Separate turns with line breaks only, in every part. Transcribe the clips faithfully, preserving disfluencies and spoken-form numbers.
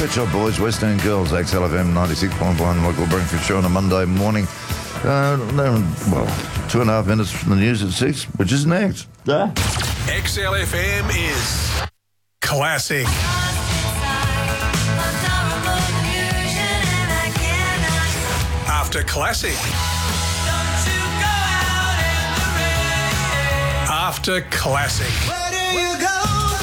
Pet Shop Boys, West End Girls, X L F M ninety-six point one, Michael Brentford Show on a Monday morning. Uh, well, two and a half minutes from the news at six, which is next. Yeah.
X L F M is classic. After classic. After classic.
Where do you go?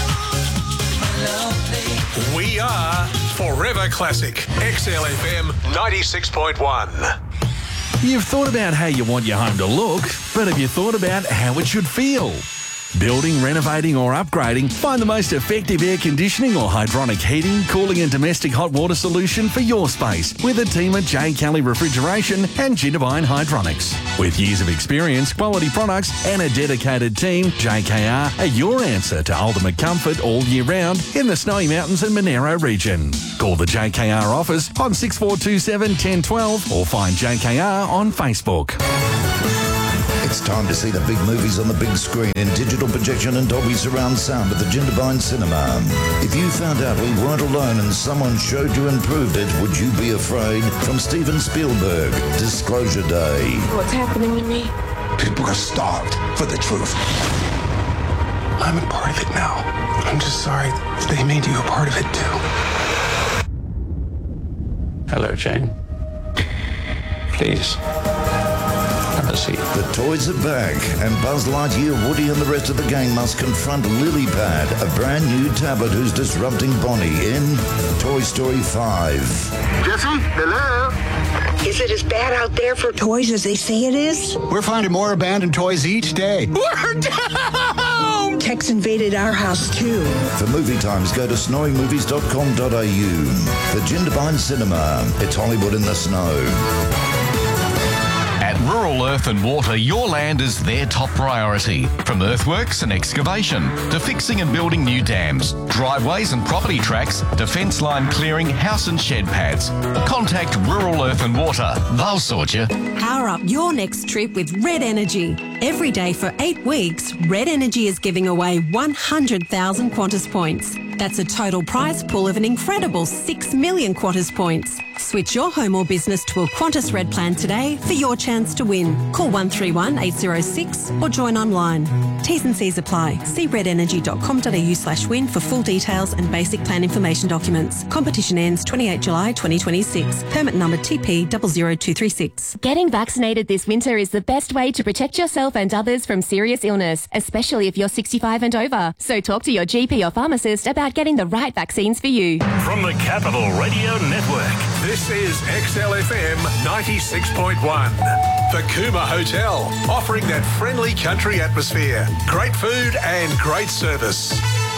We are Forever Classic. X L F M ninety-six point one.
You've thought about how you want your home to look, but have you thought about how it should feel? Building, renovating or upgrading, find the most effective air conditioning or hydronic heating, cooling and domestic hot water solution for your space with a team at J. Kelly Refrigeration and Jittavine Hydronics. With years of experience, quality products and a dedicated team, J K R are your answer to ultimate comfort all year round in the Snowy Mountains and Monero region. Call the J K R office on six four two seven, one zero one two or find J K R on Facebook.
It's time to see the big movies on the big screen in digital projection and Dolby surround sound at the Jindabyne Cinema. If you found out we weren't alone and someone showed you and proved it, would you be afraid? From Steven Spielberg, Disclosure Day.
What's happening to me?
People are starved for the truth. I'm a part of it now. I'm just sorry they made you a part of it too.
Hello, Jane. Please. Have a seat.
The toys are back, and Buzz Lightyear, Woody and the rest of the gang must confront Lilypad, a brand new tablet who's disrupting Bonnie in Toy Story five.
Jesse, hello?
Is it as bad out there for toys as they say it is?
We're finding more abandoned toys each day.
We're down! Tex invaded our house, too.
For movie times, go to snowy movies dot com dot a u. The Jindabyne Cinema. It's Hollywood in the snow.
At Rural Earth and Water, your land is their top priority. From earthworks and excavation to fixing and building new dams, driveways and property tracks to fence line clearing, house and shed pads. Contact Rural Earth and Water. They'll sort you.
Power up your next trip with Red Energy. Every day for eight weeks, Red Energy is giving away one hundred thousand Qantas points. That's a total prize pool of an incredible six million Qantas points. Switch your home or business to a Qantas Red plan today for your chance to win. Call one three one, eight zero six or join online. T's and C's apply. See red energy dot com dot a u slash win for full details and basic plan information documents. Competition ends twenty-eighth of July twenty twenty-six. Permit number T P zero zero two three six.
Getting vaccinated this winter is the best way to protect yourself and others from serious illness, especially if you're sixty-five and over. So talk to your G P or pharmacist about getting the right vaccines for you.
From the Capital Radio Network, this is X L F M ninety-six point one. The Cooma Hotel, offering that friendly country atmosphere, great food and great service.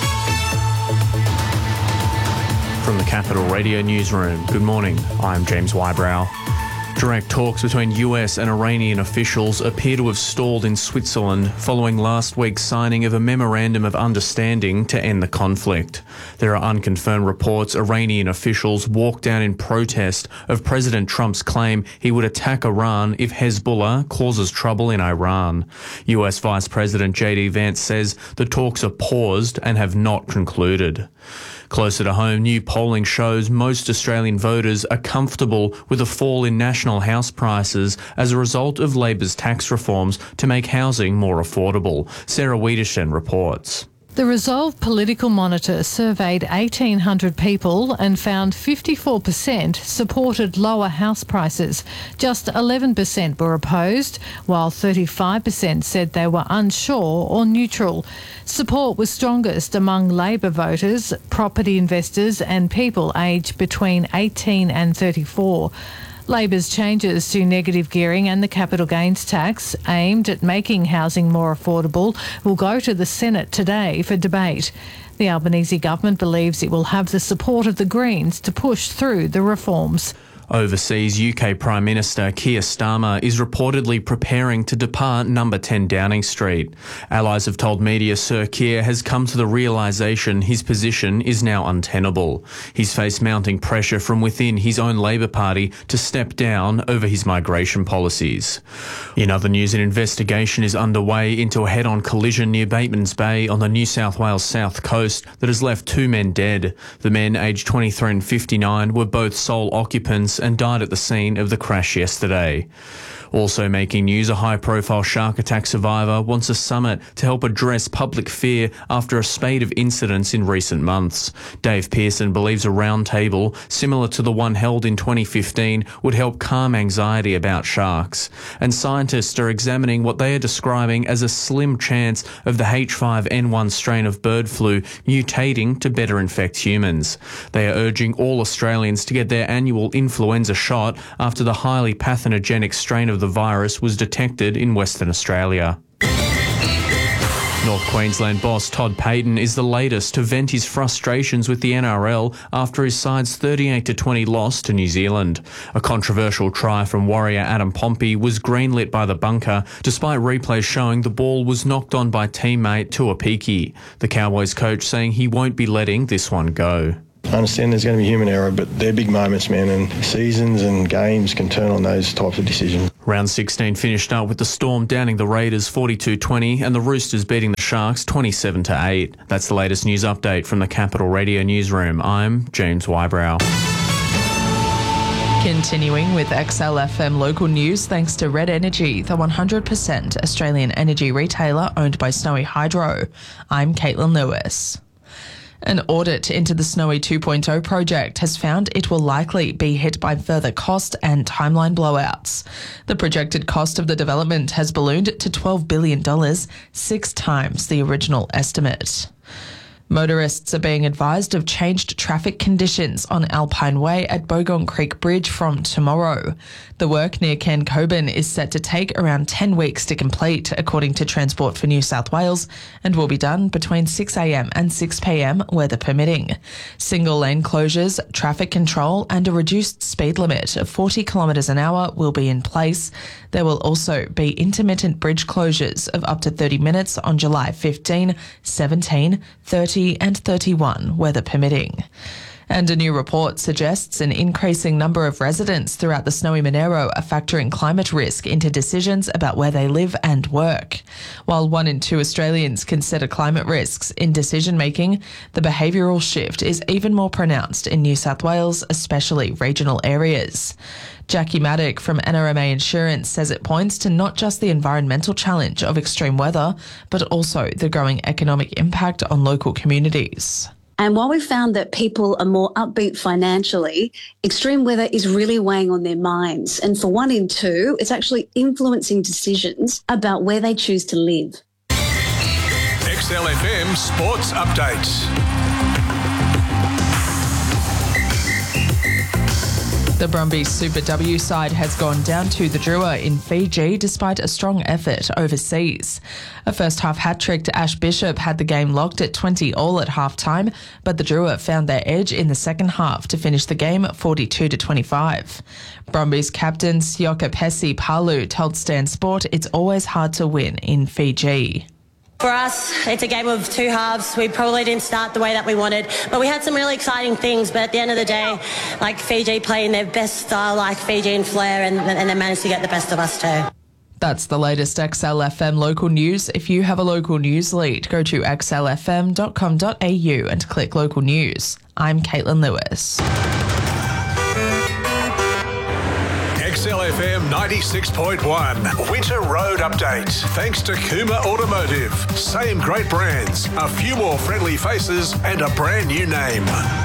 From the Capital Radio Newsroom, good morning, I'm James Wybrow. Direct talks between U S and Iranian officials appear to have stalled in Switzerland following last week's signing of a memorandum of understanding to end the conflict. There are unconfirmed reports Iranian officials walked down in protest of President Trump's claim he would attack Iran if Hezbollah causes trouble in Iran. U S Vice President J D Vance says the talks are paused and have not concluded. Closer to home, new polling shows most Australian voters are comfortable with a fall in national house prices as a result of Labor's tax reforms to make housing more affordable. Sarah Wiedershen reports.
The Resolve Political Monitor surveyed eighteen hundred people and found fifty-four percent supported lower house prices. Just eleven percent were opposed, while thirty-five percent said they were unsure or neutral. Support was strongest among Labor voters, property investors and people aged between eighteen and thirty-four. Labor's changes to negative gearing and the capital gains tax, aimed at making housing more affordable, will go to the Senate today for debate. The Albanese government believes it will have the support of the Greens to push through the reforms.
Overseas, U K Prime Minister Keir Starmer is reportedly preparing to depart number ten Downing Street. Allies have told media Sir Keir has come to the realisation his position is now untenable. He's faced mounting pressure from within his own Labor Party to step down over his migration policies. In other news, an investigation is underway into a head-on collision near Batemans Bay on the New South Wales south coast that has left two men dead. The men, aged twenty-three and fifty-nine, were both sole occupants and died at the scene of the crash yesterday. Also making news, a high-profile shark attack survivor wants a summit to help address public fear after a spate of incidents in recent months. Dave Pearson believes a round table, similar to the one held in twenty fifteen, would help calm anxiety about sharks. And scientists are examining what they are describing as a slim chance of the H five N one strain of bird flu mutating to better infect humans. They are urging all Australians to get their annual influenza shot after the highly pathogenic strain of the virus was detected in Western Australia. North Queensland boss Todd Payten is the latest to vent his frustrations with the N R L after his side's thirty-eight to twenty loss to New Zealand. A controversial try from Warrior Adam Pompey was greenlit by the bunker, despite replays showing the ball was knocked on by teammate Tuapiki. The Cowboys coach saying he won't be letting this one go.
I understand there's going to be human error, but they're big moments, man, and seasons and games can turn on those types of decisions.
Round sixteen finished up with the Storm downing the Raiders forty-two twenty and the Roosters beating the Sharks twenty-seven to eight. That's the latest news update from the Capital Radio newsroom. I'm James Wybrow.
Continuing with X L F M local news, thanks to Red Energy, the one hundred percent Australian energy retailer owned by Snowy Hydro. I'm Caitlin Lewis. An audit into the Snowy two point oh project has found it will likely be hit by further cost and timeline blowouts. The projected cost of the development has ballooned to twelve billion dollars, six times the original estimate. Motorists are being advised of changed traffic conditions on Alpine Way at Bogong Creek Bridge from tomorrow. The work near Ken Coburn is set to take around ten weeks to complete, according to Transport for New South Wales, and will be done between six a m and six p m, weather permitting. Single lane closures, traffic control and a reduced speed limit of forty kilometres an hour will be in place. There will also be intermittent bridge closures of up to thirty minutes on July fifteenth, seventeenth, thirtieth and thirty-first, weather permitting. And a new report suggests an increasing number of residents throughout the Snowy Monero are factoring climate risk into decisions about where they live and work. While one in two Australians consider climate risks in decision-making, the behavioural shift is even more pronounced in New South Wales, especially regional areas. Jackie Maddock from N R M A Insurance says it points to not just the environmental challenge of extreme weather, but also the growing economic impact on local communities.
And while we found that people are more upbeat financially, extreme weather is really weighing on their minds. And for one in two, it's actually influencing decisions about where they choose to live.
X L F M Sports Update.
The Brumbies Super W side has gone down to the Drua in Fiji despite a strong effort overseas. A first-half hat-trick to Ash Bishop had the game locked at twenty all at half-time, but the Drua found their edge in the second half to finish the game forty-two to twenty-five. Brumbies captain Sioka Pesi Palu told Stan Sport it's always hard to win in Fiji.
For us, it's a game of two halves. We probably didn't start the way that we wanted, but we had some really exciting things. But at the end of the day, like Fiji playing their best style, like Fijian flair, and, and they managed to get the best of us too.
That's the latest X L F M local news. If you have a local news lead, go to x l f m dot com dot a u and click local news. I'm Caitlin Lewis.
X L F M ninety-six point one Winter Road Update. Thanks to Kuma Automotive. Same great brands, a few more friendly faces and a brand new name.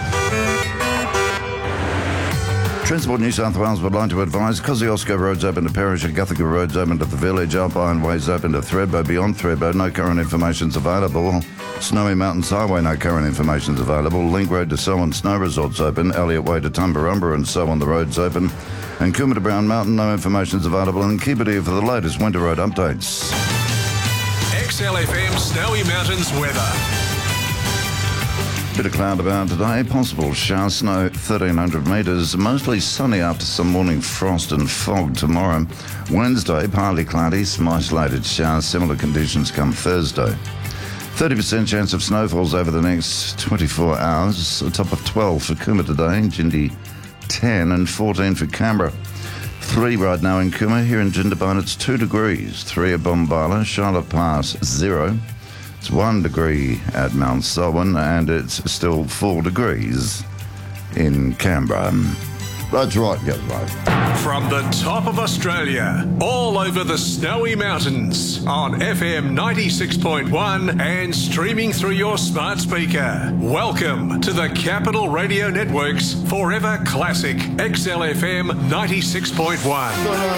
Transport New South Wales would like to advise Kosciuszko Road's open to Parish and Guthica Road's open to the Village, Alpine Way's open to Thredbo. Beyond Thredbo, no current information's available. Snowy Mountains Highway, no current information's available. Link Road to Selwyn Snow Resort's open. Elliott Way to Tumbarumba and so on the road's open. And Coomera to Brown Mountain, no information's available. And keep it here for the latest winter road updates.
X L F M Snowy Mountains weather.
Bit of cloud about today, possible shower snow thirteen hundred metres, mostly sunny after some morning frost and fog tomorrow. Wednesday, partly cloudy, some isolated showers, similar conditions come Thursday. thirty percent chance of snowfalls over the next twenty-four hours, a top of twelve for Cooma today, Jindy ten and fourteen for Canberra. Three right now in Cooma, here in Jindabyne it's two degrees, three at Bombala, Charlotte Pass zero. It's one degree at Mount Selwyn and it's still four degrees in Canberra. That's right, yes, right.
From the top of Australia, all over the snowy mountains, on F M ninety-six point one and streaming through your smart speaker. Welcome to the Capital Radio Network's Forever Classic X L F M ninety-six point one.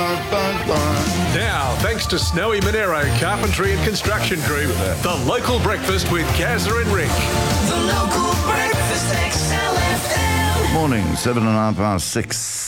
Now, thanks to Snowy Monero Carpentry and Construction Group, the local breakfast with Gazza and Rick.
The local breakfast X L F M.
Morning, seven and a half past six.